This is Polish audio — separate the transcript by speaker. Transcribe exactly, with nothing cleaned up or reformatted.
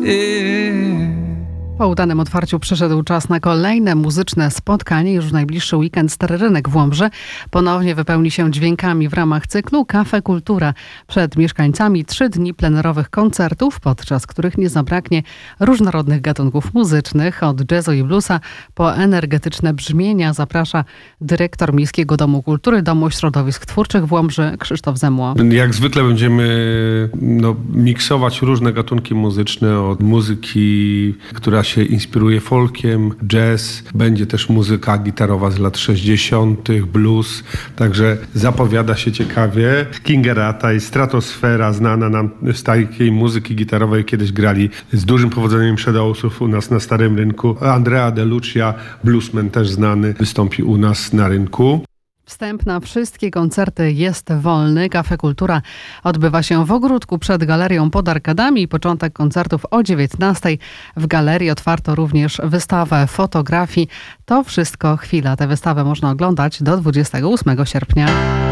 Speaker 1: Po udanym otwarciu przyszedł czas na kolejne muzyczne spotkanie. Już w najbliższy weekend Stary Rynek w Łomży ponownie wypełni się dźwiękami w ramach cyklu Cafe Kultura. Przed mieszkańcami trzy dni plenerowych koncertów, podczas których nie zabraknie różnorodnych gatunków muzycznych, od jazzu i bluesa po energetyczne brzmienia. Zaprasza dyrektor Miejskiego Domu Kultury, Domu Środowisk Twórczych w Łomży, Krzysztof Zemło.
Speaker 2: Jak zwykle będziemy no, miksować różne gatunki muzyczne, od muzyki, która się inspiruje folkiem, jazz, będzie też muzyka gitarowa z lat sześćdziesiątych, blues, także zapowiada się ciekawie. King Erata i Stratosfera, znana nam z takiej muzyki gitarowej, kiedyś grali z dużym powodzeniem Shadowsów u nas na Starym Rynku. Andrea De Lucia, bluesman też znany, wystąpi u nas na rynku.
Speaker 1: Wstęp na wszystkie koncerty jest wolny. Cafe Kultura odbywa się w ogródku przed galerią pod arkadami. Początek koncertów o dziewiętnastej. W galerii otwarto również wystawę fotografii. To wszystko chwila. Tę wystawę można oglądać do dwudziestego ósmego sierpnia.